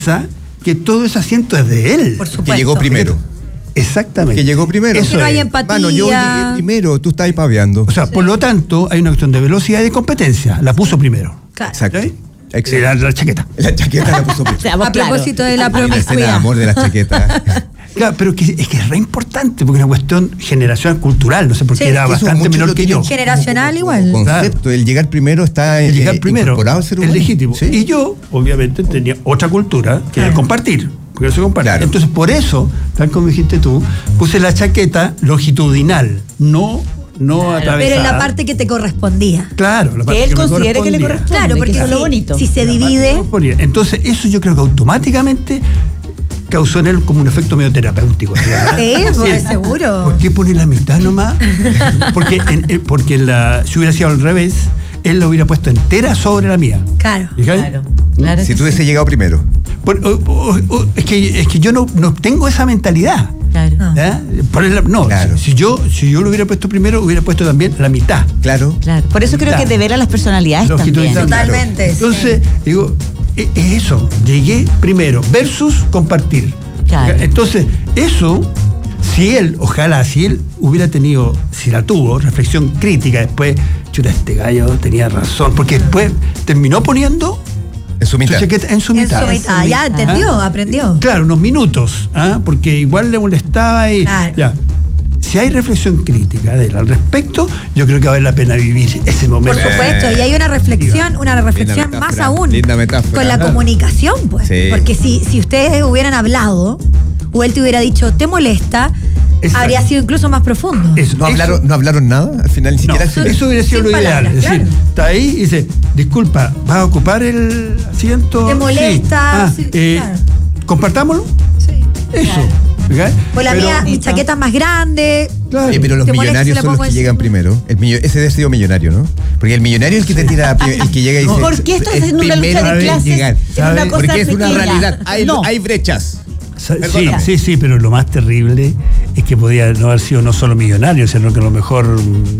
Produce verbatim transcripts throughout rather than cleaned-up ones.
que todo ese asiento es de él. Por supuesto. Que llegó primero. Exactamente. Que llegó primero. Eso que no hay empatía. Bueno, yo llegué primero, tú estás ahí paveando. O sea, sí. Por lo tanto, hay una cuestión de velocidad y de competencia. La puso primero. Claro. Exacto. ¿Sí? Exacto. La, la chaqueta. La chaqueta la puso primero. O sea, a propósito de la promiscuidad. El amor de la chaqueta. Claro, pero que, es que es re importante, porque es una cuestión generacional cultural, no sé por qué sí, era bastante menor que yo. Generacional igual. Concepto, el llegar primero está el llegar eh, primero incorporado al ser humano. Es legítimo. Sí. Y yo, obviamente, tenía otra cultura, que era compartir. Porque eso comparte. Claro. Entonces, por eso, tal como dijiste tú, puse la chaqueta longitudinal, no, no claro, atravesada. Pero en la parte que te correspondía. Claro, la parte que él que considere que le corresponde. Claro, porque eso es lo bonito. Si se divide. Entonces, eso yo creo que automáticamente causó en él como un efecto medio terapéutico. Sí, pues, seguro. ¿Por qué poner la mitad nomás? Porque, en, porque la, si hubiera sido al revés, él la hubiera puesto entera sobre la mía. Claro. Claro, claro. Si tú hubiese sí. llegado primero. Por, o, o, o, es, que, es que yo no, no tengo esa mentalidad. Claro. Ponerla, no, claro. Si, si yo si yo lo hubiera puesto primero, hubiera puesto también la mitad. Claro. Claro. Por eso creo que devela las personalidades también. Totalmente. Claro. Entonces, sí. digo, es eso, llegué primero, versus compartir. Claro. Entonces, eso, si él, ojalá, si él hubiera tenido, si la tuvo, reflexión crítica, después, chuta, este gallo tenía razón, porque después terminó poniendo en su mitad. Su chaqueta, en su mitad. En su mitad. Ya entendió, ¿Ah? aprendió. Claro, unos minutos, ¿ah? Porque igual le molestaba y claro. ya. Si hay reflexión crítica de él al respecto, yo creo que vale la pena vivir ese momento. Por supuesto, y hay una reflexión, una reflexión más aún con la comunicación, pues. Sí. Porque si, si ustedes hubieran hablado, o él te hubiera dicho, ¿te molesta? Exacto. Habría sido incluso más profundo. Eso, ¿No, hablaron, eso, ¿No hablaron nada? Al final ni siquiera. No, eso hubiera sido lo ideal. Palabras, es decir, claro. Está ahí y dice, disculpa, ¿vas a ocupar el asiento? ¿Te molesta? Sí. Ah, sí, eh, claro. ¿Compartámoslo? Sí. Eso. Claro. Pues la pero, mía, mi chaqueta es más grande. Claro. Eh, pero los millonarios son los que llegan primero. El millo, ese debe ser millonario, ¿no? Porque el millonario es el que te tira, el que llega y dice. ¿Por qué estás en una lucha de clases? Llegar, es una cosa porque es una pequeña. realidad. Hay, no. hay brechas. Sí, sí, sí, pero lo más terrible es que podía no haber sido no solo millonario, sino que a lo mejor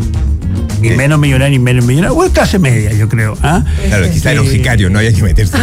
ni sí. menos millonario ni menos millonario, o clase media, yo creo. ¿Ah? Claro, quizá sí. Era un sicario, no había que meterse.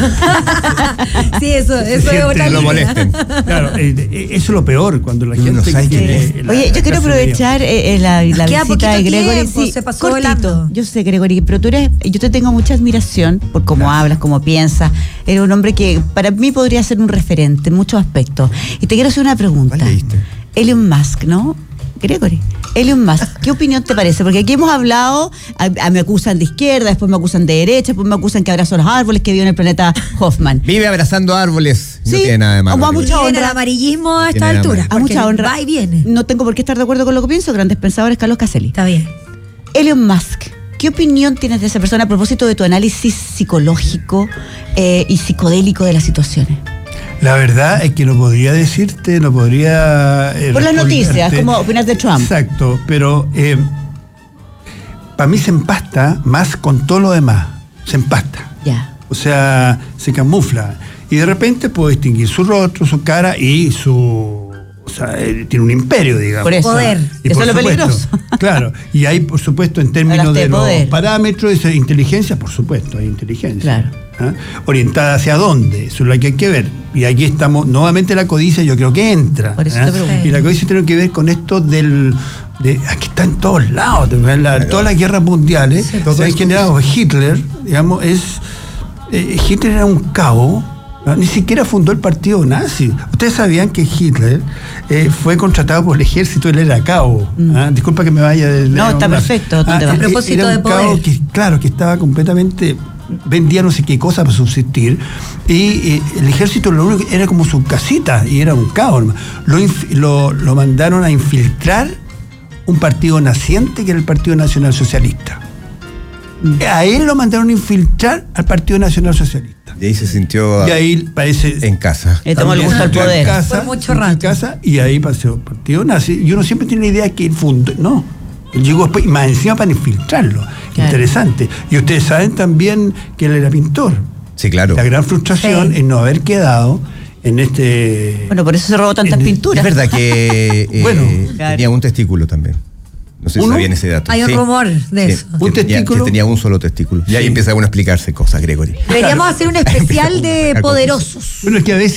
Sí, eso, eso sí, es otra que lo molesten. Claro, eh, eso es lo peor, cuando la gente... No sabe quién es. La, Oye, yo quiero aprovechar eh, la, la visita de Gregory. Tiempo, sí, se pasó cortito. Yo sé, Gregory, pero tú eres... Yo te tengo mucha admiración por cómo claro. hablas, cómo piensas. Eres un hombre que para mí podría ser un referente en muchos aspectos. Y te quiero hacer una pregunta. Elon Musk, ¿no? Gregory, Elon Musk, ¿qué opinión te parece? Porque aquí hemos hablado, a, a, me acusan de izquierda, después me acusan de derecha, después me acusan que abrazo los árboles, que vive en el planeta Hoffman. Vive abrazando árboles, sí, no tiene nada de malo. A mucha honra. El amarillismo a esta altura. A mucha honra. Va y viene. No tengo por qué estar de acuerdo con lo que pienso, grandes pensadores, Carlos Caselli. Está bien. Elon Musk, ¿qué opinión tienes de esa persona a propósito de tu análisis psicológico eh, y psicodélico de las situaciones? La verdad es que no podría decirte, no podría... Eh, Por las noticias, como opinas de Trump. Exacto, pero eh, para mí se empasta más con todo lo demás. Se empasta. Ya. O sea, se camufla. Y de repente puedo distinguir su rostro, su cara y su... O sea, él tiene un imperio, digamos. Por eso. Poder. Y eso por es lo supuesto, peligroso. Claro. Y hay, por supuesto, en términos de, de los parámetros, esa inteligencia, por supuesto, hay inteligencia. Claro. ¿Ah? Orientada hacia dónde, eso es lo que hay que ver. Y aquí estamos, nuevamente la codicia yo creo que entra. Por eso ¿eh? te pregunto. Y la codicia tiene que ver con esto del... De, aquí está en todos lados, en la, todas las guerras mundiales, sí, se han generado. Hitler, digamos, es... Eh, Hitler era un cabo, ¿no? Ni siquiera fundó el partido nazi. Ustedes sabían que Hitler eh, fue contratado por el ejército, él era cabo. Mm. ¿Ah? Disculpa que me vaya de... No, está perfecto. Ah, a propósito era de un poder. Cabo que, claro, que estaba completamente... vendía no sé qué cosa para subsistir y, y el ejército lo único era como su casita y era un caos. Lo, lo, lo mandaron a infiltrar un partido naciente que era el Partido Nacional Socialista. Mm. A él lo mandaron a infiltrar al Partido Nacional Socialista. Y ahí se sintió y ahí parece en casa. Le tomó el gusto al poder. En casa, Por mucho rato. En casa, y ahí pasó el Partido Nazi. Y uno siempre tiene la idea que él fundó. No. Él llegó después, más encima para infiltrarlo. Claro. Interesante. Y ustedes saben también que él era pintor. Sí, claro. La gran frustración sí. es no haber quedado en este... Bueno, por eso se robó tantas en, pinturas. Es verdad que eh, bueno, claro. tenía un testículo también. No sé si sabían ese dato. Hay un sí. rumor de sí. eso. ¿Un que testículo? Tenía, que tenía un solo testículo. Y ahí sí. empieza uno a explicarse cosas, Gregory. Deberíamos hacer un especial de poderosos. Bueno, es que a veces